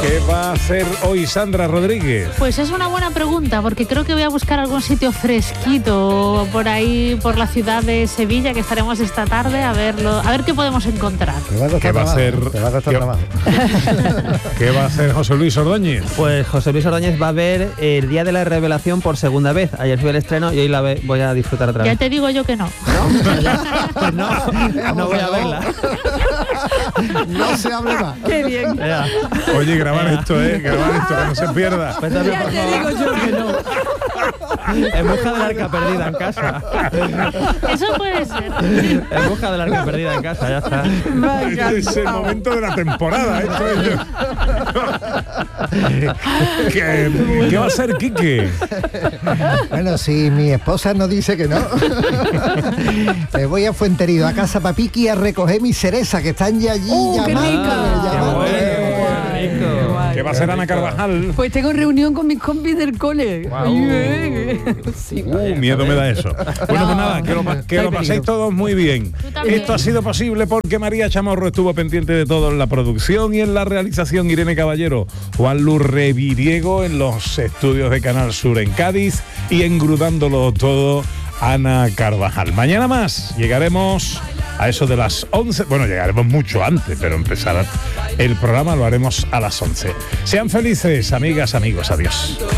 ¿Qué va a hacer hoy Sandra Rodríguez? Pues es una buena pregunta, porque creo que voy a buscar algún sitio fresquito por ahí, por la ciudad de Sevilla, que estaremos esta tarde, a ver qué podemos encontrar. ¿Qué va a hacer? ¿Qué va a hacer José Luis Ordóñez? Pues José Luis Ordóñez va a ver el Día de la Revelación por segunda vez. Ayer fue el estreno y hoy voy a disfrutar otra vez. Ya te digo yo que no. Pues no voy a verla. No se hable más. Qué bien. Oye, grabar esto, que no se pierda. Pues ya te digo yo que no. En busca del arca perdida en casa. Eso puede ser. En busca del arca perdida en casa, ya está. Este es el momento de la temporada. ¿Qué va a hacer Quique? Bueno, si mi esposa no dice que no, me voy a Fuenterido, a casa Papiqui, a recoger mis cerezas que están ya allí llamando. ¿Qué va a hacer Ana Carvajal? Pues tengo reunión con mis compis del cole. Sí. Miedo me da eso. Bueno, pues nada, que lo paséis todos muy bien. Esto ha sido posible porque María Chamorro estuvo pendiente de todo en la producción y en la realización, Irene Caballero, Juan Luz Reviriego en los estudios de Canal Sur en Cádiz y engrudándolo todo, Ana Carvajal. Mañana más llegaremos a eso de las 11, bueno, llegaremos mucho antes, pero empezar el programa lo haremos a las 11. Sean felices, amigas, amigos, adiós.